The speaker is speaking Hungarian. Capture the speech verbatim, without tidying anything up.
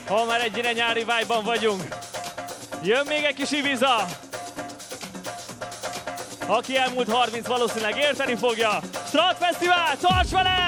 ha már egyre nyári vibe-ban vagyunk. Jön még egy kis Ibiza. Aki elmúlt harminc valószínűleg érteni fogja. Strat Fesztivál, tarts velem!